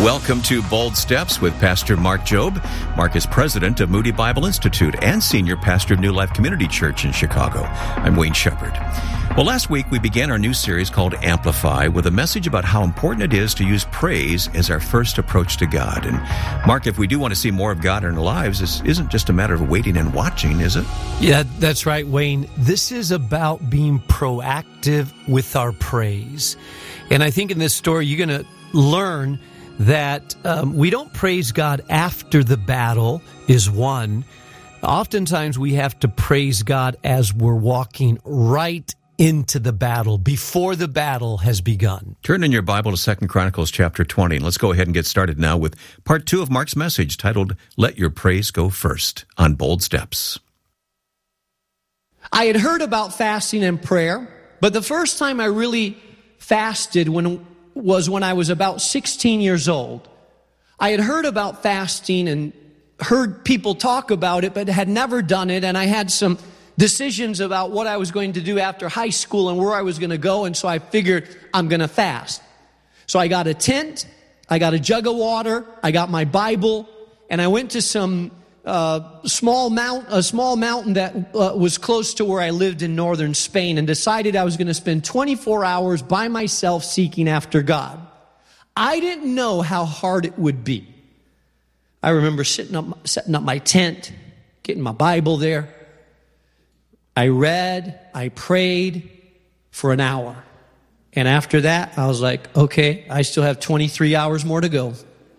Welcome to Bold Steps with Pastor Mark Jobe. Mark is president of Moody Bible Institute and senior pastor of New Life Community Church in Chicago. I'm Wayne Shepherd. Well, last week we began our new series called Amplify with a message about how important it is to use praise as our first approach to God. And Mark, if we do want to see more of God in our lives, this isn't just a matter of waiting and watching, is it? Yeah, that's right, Wayne. This is about being proactive with our praise. And I think in this story you're going to learn that we don't praise God after the battle is won. Oftentimes we have to praise God as we're walking right into the battle, before the battle has begun. Turn in your Bible to 2 Chronicles chapter 20, and let's go ahead and get started now with part 2 of Mark's message titled, Let Your Praise Go First, on Bold Steps. I had heard about fasting and prayer, but the first time I really fasted was when I was about 16 years old. I had heard about fasting and heard people talk about it, but had never done it, and I had some decisions about what I was going to do after high school and where I was going to go, and so I figured I'm going to fast. So I got a tent, I got a jug of water, I got my Bible, and I went to some small mountain that was close to where I lived in northern Spain, and decided I was going to spend 24 hours by myself seeking after God. I didn't know how hard it would be. I remember setting up my tent, getting my Bible there. I read, I prayed for an hour. And after that, I was like, okay, I still have 23 hours more to go.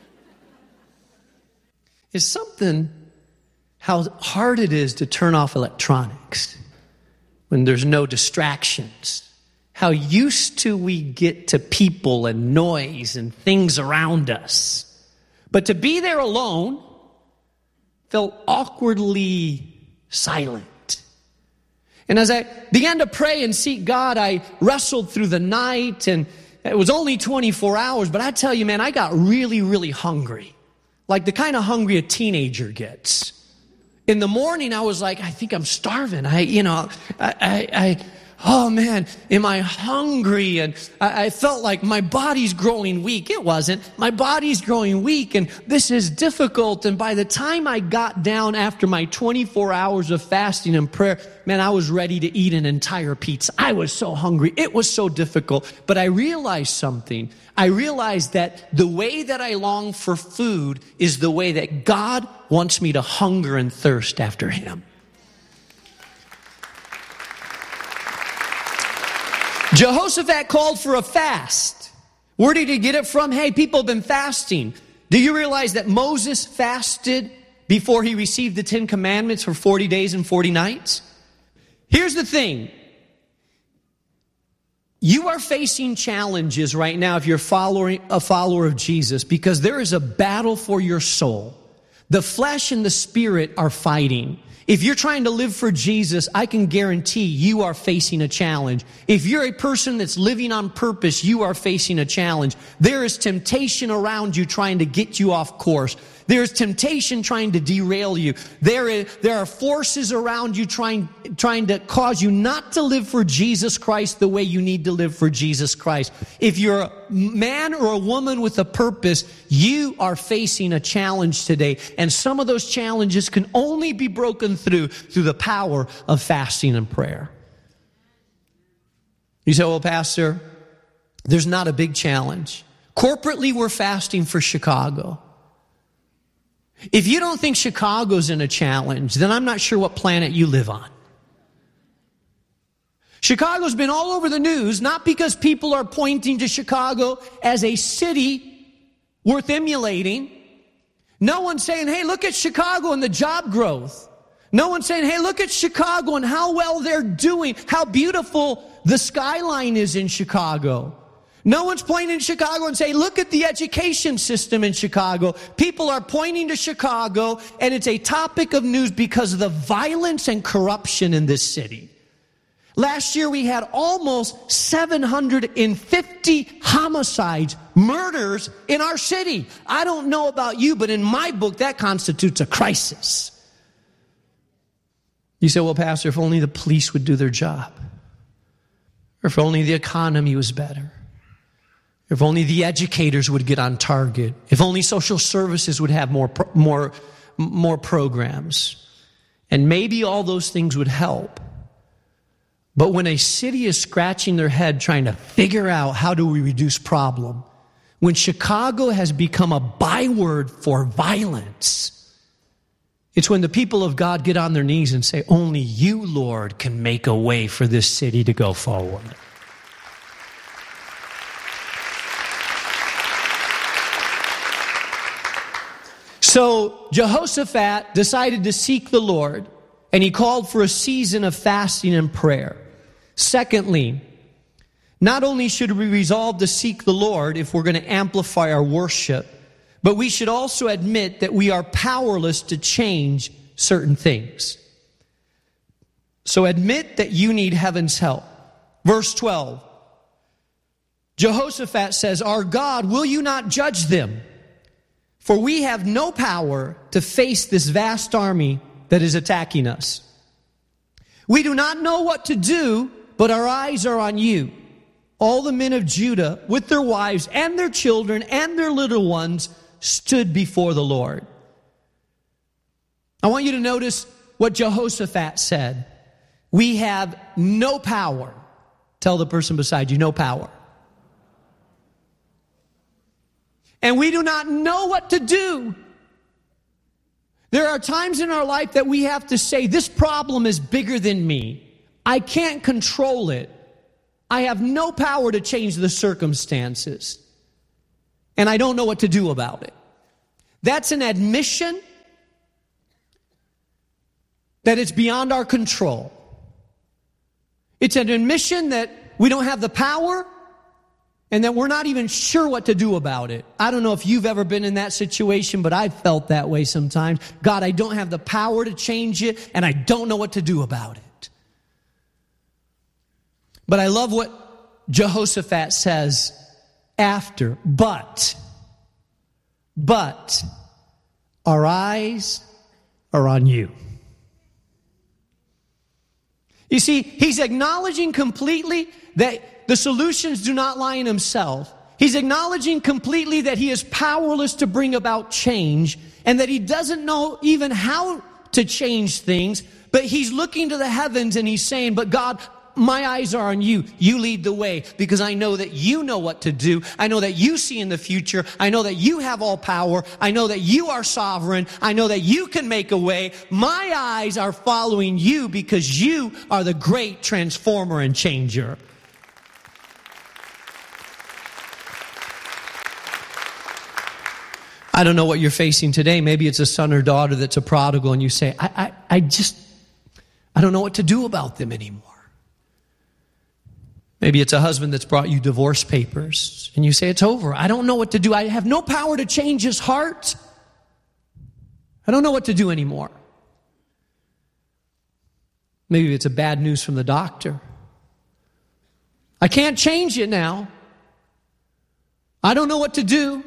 It's something how hard it is to turn off electronics when there's no distractions. How used to we get to people and noise and things around us. But to be there alone felt awkwardly silent. And as I began to pray and seek God, I wrestled through the night, and it was only 24 hours, but I tell you, man, I got really, really hungry. Like the kind of hungry a teenager gets. In the morning, I was like, I think I'm starving. Oh man, am I hungry? And I felt like my body's growing weak. It wasn't. My body's growing weak, and this is difficult. And by the time I got down after my 24 hours of fasting and prayer, man, I was ready to eat an entire pizza. I was so hungry. It was so difficult. But I realized something. I realized that the way that I long for food is the way that God wants me to hunger and thirst after Him. Jehoshaphat called for a fast. Where did he get it from? Hey, people have been fasting. Do you realize that Moses fasted before he received the 10 Commandments for 40 days and 40 nights? Here's the thing. You are facing challenges right now if you're a follower of Jesus, because there is a battle for your soul. The flesh and the spirit are fighting. If you're trying to live for Jesus, I can guarantee you are facing a challenge. If you're a person that's living on purpose, you are facing a challenge. There is temptation around you trying to get you off course. There is temptation trying to derail you. There are forces around you trying to cause you not to live for Jesus Christ the way you need to live for Jesus Christ. If you're a man or a woman with a purpose, you are facing a challenge today. And some of those challenges can only be broken through the power of fasting and prayer. You say, well, Pastor, there's not a big challenge. Corporately, we're fasting for Chicago. If you don't think Chicago's in a challenge, then I'm not sure what planet you live on. Chicago's been all over the news, not because people are pointing to Chicago as a city worth emulating. No one's saying, hey, look at Chicago and the job growth. No one's saying, hey, look at Chicago and how well they're doing, how beautiful the skyline is in Chicago. No one's pointing to Chicago and saying, look at the education system in Chicago. People are pointing to Chicago, and it's a topic of news because of the violence and corruption in this city. Last year, we had almost 750 homicides, murders in our city. I don't know about you, but in my book, that constitutes a crisis. You say, well, Pastor, if only the police would do their job. Or if only the economy was better. If only the educators would get on target. If only social services would have more programs. And maybe all those things would help. But when a city is scratching their head trying to figure out how do we reduce problem, when Chicago has become a byword for violence, it's when the people of God get on their knees and say, only you, Lord, can make a way for this city to go forward. So Jehoshaphat decided to seek the Lord, and he called for a season of fasting and prayer. Secondly, not only should we resolve to seek the Lord if we're going to amplify our worship, but we should also admit that we are powerless to change certain things. So admit that you need heaven's help. Verse 12. Jehoshaphat says, "Our God, will you not judge them? For we have no power to face this vast army that is attacking us. We do not know what to do, but our eyes are on you." All the men of Judah, with their wives and their children and their little ones, stood before the Lord. I want you to notice what Jehoshaphat said. We have no power. Tell the person beside you, no power. And we do not know what to do. There are times in our life that we have to say, this problem is bigger than me. I can't control it. I have no power to change the circumstances. And I don't know what to do about it. That's an admission that it's beyond our control. It's an admission that we don't have the power and that we're not even sure what to do about it. I don't know if you've ever been in that situation, but I've felt that way sometimes. God, I don't have the power to change it, and I don't know what to do about it. But I love what Jehoshaphat says after, but our eyes are on you. You see, he's acknowledging completely that the solutions do not lie in himself. He's acknowledging completely that he is powerless to bring about change and that he doesn't know even how to change things, but he's looking to the heavens and he's saying, but God, my eyes are on you. You lead the way because I know that you know what to do. I know that you see in the future. I know that you have all power. I know that you are sovereign. I know that you can make a way. My eyes are following you because you are the great transformer and changer. I don't know what you're facing today. Maybe it's a son or daughter that's a prodigal and you say, I don't know what to do about them anymore. Maybe it's a husband that's brought you divorce papers and you say, it's over. I don't know what to do. I have no power to change his heart. I don't know what to do anymore. Maybe it's a bad news from the doctor. I can't change it now. I don't know what to do.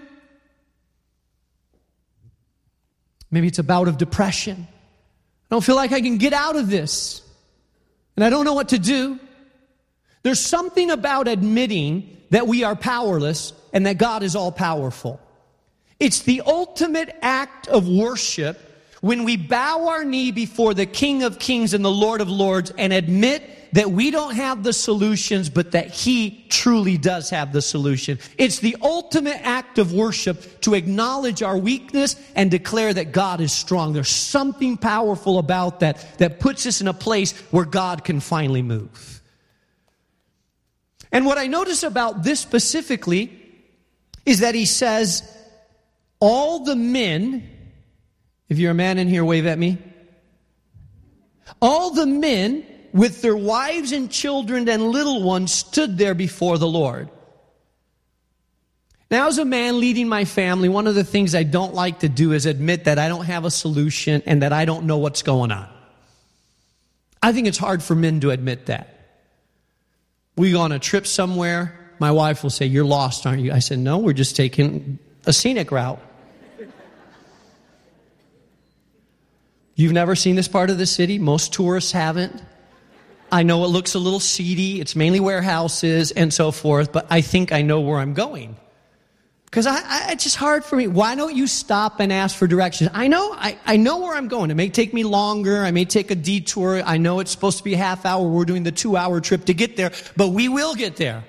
Maybe it's a bout of depression. I don't feel like I can get out of this. And I don't know what to do. There's something about admitting that we are powerless and that God is all-powerful. It's the ultimate act of worship when we bow our knee before the King of Kings and the Lord of Lords and admit that we don't have the solutions, but that He truly does have the solution. It's the ultimate act of worship to acknowledge our weakness and declare that God is strong. There's something powerful about that puts us in a place where God can finally move. And what I notice about this specifically is that he says, all the men, if you're a man in here, wave at me. All the men with their wives and children and little ones stood there before the Lord. Now, as a man leading my family, one of the things I don't like to do is admit that I don't have a solution and that I don't know what's going on. I think it's hard for men to admit that. We go on a trip somewhere, my wife will say, you're lost, aren't you? I said, no, we're just taking a scenic route. You've never seen this part of the city? Most tourists haven't. I know it looks a little seedy. It's mainly warehouses and so forth, but I think I know where I'm going. Because it's just hard for me. Why don't you stop and ask for directions? I know where I'm going. It may take me longer. I may take a detour. I know it's supposed to be a half hour. We're doing the 2-hour trip to get there, but we will get there.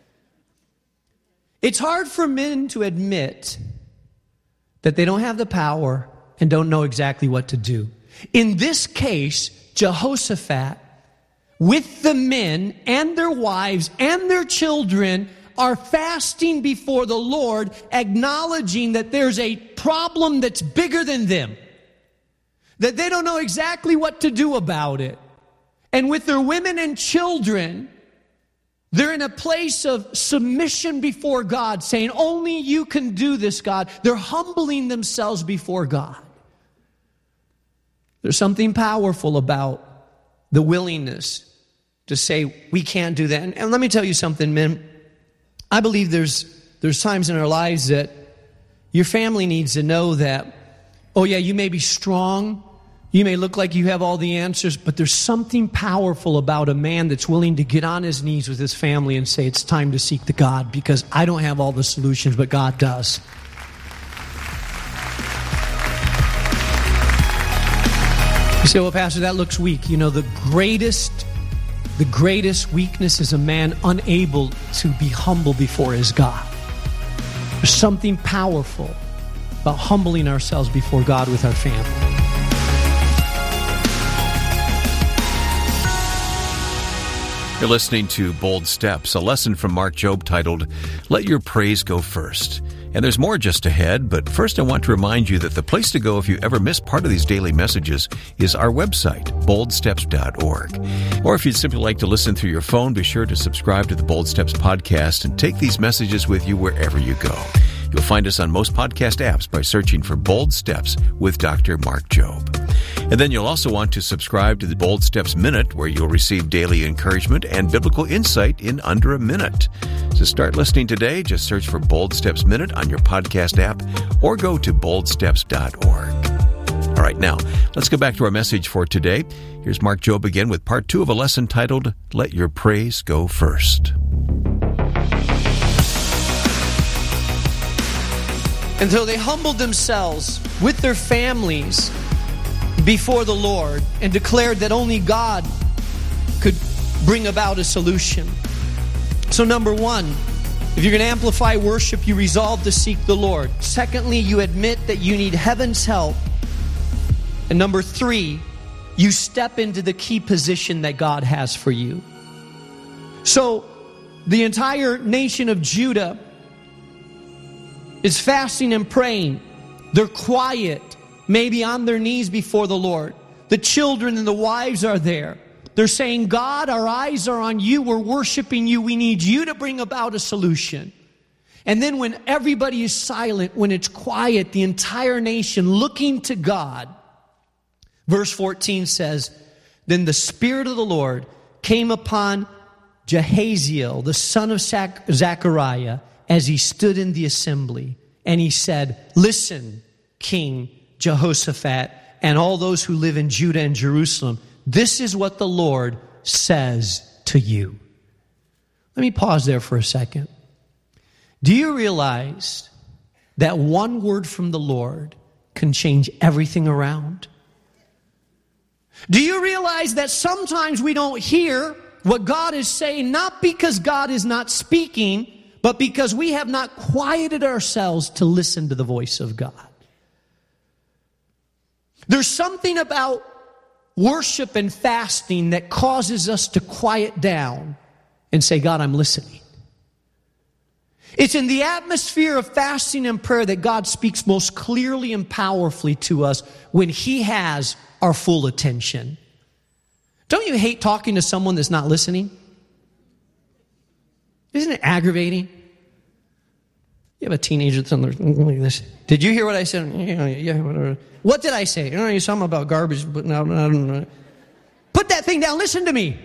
It's hard for men to admit that they don't have the power and don't know exactly what to do. In this case, Jehoshaphat, with the men and their wives and their children, are fasting before the Lord, acknowledging that there's a problem that's bigger than them, that they don't know exactly what to do about it. And with their women and children, they're in a place of submission before God, saying, only you can do this, God. They're humbling themselves before God. There's something powerful about the willingness to say, we can't do that. And let me tell you something, men. I believe there's times in our lives that your family needs to know that, oh yeah, you may be strong, you may look like you have all the answers, but there's something powerful about a man that's willing to get on his knees with his family and say, it's time to seek the God, because I don't have all the solutions, but God does. You say, well, Pastor, that looks weak. You know, the greatest weakness is a man unable to be humble before his God. There's something powerful about humbling ourselves before God with our family. You're listening to Bold Steps, a lesson from Mark Jobe titled, Let Your Praise Go First. And there's more just ahead, but first I want to remind you that the place to go if you ever miss part of these daily messages is our website, boldsteps.org. Or if you'd simply like to listen through your phone, be sure to subscribe to the Bold Steps podcast and take these messages with you wherever you go. You'll find us on most podcast apps by searching for Bold Steps with Dr. Mark Jobe. And then you'll also want to subscribe to the Bold Steps Minute, where you'll receive daily encouragement and biblical insight in under a minute. To start listening today, just search for Bold Steps Minute on your podcast app or go to boldsteps.org. All right, now, let's go back to our message for today. Here's Mark Jobe again with part 2 of a lesson titled, Let Your Praise Go First. And so they humbled themselves with their families before the Lord and declared that only God could bring about a solution. So number 1, if you're going to amplify worship, you resolve to seek the Lord. Secondly, you admit that you need heaven's help. And number 3, you step into the key position that God has for you. So the entire nation of Judah is fasting and praying. They're quiet, maybe on their knees before the Lord. The children and the wives are there. They're saying, God, our eyes are on you. We're worshiping you. We need you to bring about a solution. And then when everybody is silent, when it's quiet, the entire nation looking to God, verse 14 says, then the Spirit of the Lord came upon Jahaziel, the son of Zechariah, as he stood in the assembly. And he said, listen, King Jehoshaphat, and all those who live in Judah and Jerusalem, this is what the Lord says to you. Let me pause there for a second. Do you realize that one word from the Lord can change everything around? Do you realize that sometimes we don't hear what God is saying, not because God is not speaking, but because we have not quieted ourselves to listen to the voice of God? There's something about worship and fasting that causes us to quiet down and say, God, I'm listening. It's in the atmosphere of fasting and prayer that God speaks most clearly and powerfully to us when He has our full attention. Don't you hate talking to someone that's not listening? Isn't it aggravating? You have a teenager that's like this. Did you hear what I said? Yeah, whatever. What did I say? You're something about garbage, but no, I don't know. Put that thing down. Listen to me.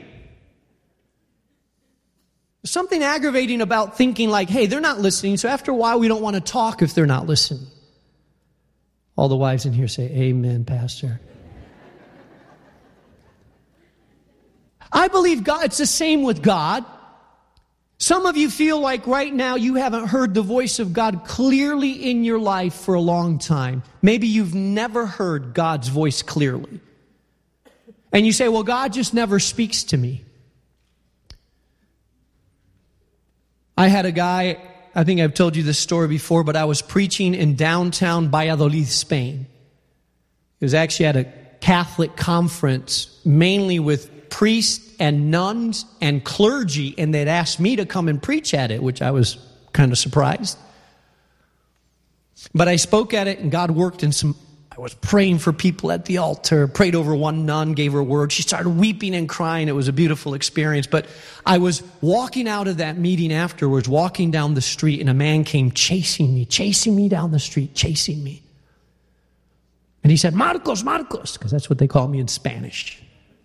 There's something aggravating about thinking like, hey, they're not listening, so after a while we don't want to talk if they're not listening. All the wives in here say, amen, Pastor. I believe God, it's the same with God. Some of you feel like right now you haven't heard the voice of God clearly in your life for a long time. Maybe you've never heard God's voice clearly. And you say, well, God just never speaks to me. I had a guy, I think I've told you this story before, but I was preaching in downtown Valladolid, Spain. It was actually at a Catholic conference, mainly with priests and nuns and clergy, and they'd asked me to come and preach at it, which I was kind of surprised. But I spoke at it, and God worked in I was praying for people at the altar, prayed over one nun, gave her a word. She started weeping and crying. It was a beautiful experience. But I was walking out of that meeting afterwards, walking down the street, and a man came chasing me down the street, chasing me. And he said, Marcos, Marcos, because that's what they call me in Spanish.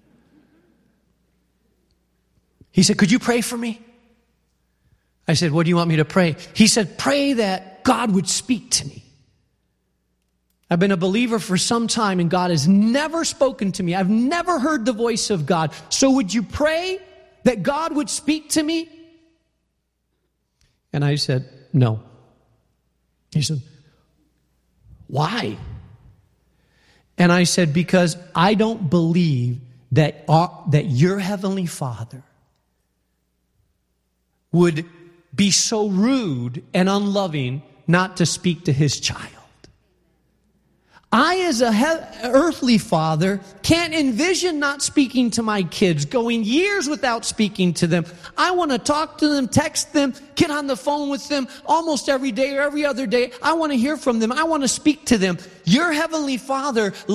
He said, could you pray for me? I said, what do you want me to pray? He said, pray that God would speak to me. I've been a believer for some time and God has never spoken to me. I've never heard the voice of God. So would you pray that God would speak to me? And I said, no. He said, why? And I said, because I don't believe that your Heavenly Father would be so rude and unloving not to speak to His child. I, as an earthly father, can't envision not speaking to my kids, going years without speaking to them. I want to talk to them, text them, get on the phone with them almost every day or every other day. I want to hear from them. I want to speak to them. Your Heavenly Father